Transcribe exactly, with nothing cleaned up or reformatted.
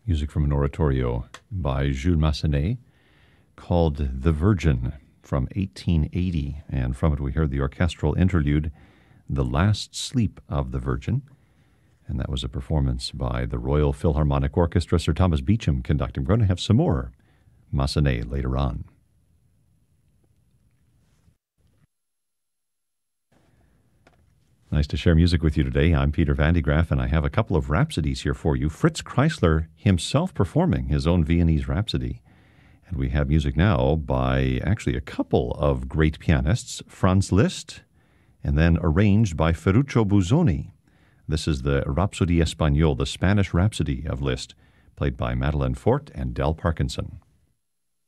Music from an oratorio by Jules Massenet called The Virgin from eighteen eighty. And from it we heard the orchestral interlude, The Last Sleep of the Virgin. And that was a performance by the Royal Philharmonic Orchestra, Sir Thomas Beecham conducting. We're going to have some more Massenet later on. Nice to share music with you today. I'm Peter Van de Graaff, and I have a couple of rhapsodies here for you. Fritz Kreisler himself performing his own Viennese Rhapsody. And we have music now by actually a couple of great pianists, Franz Liszt, and then arranged by Ferruccio Busoni. This is the Rhapsodie Espagnole, the Spanish Rhapsody of Liszt, played by Madeleine Forte and Del Parkinson.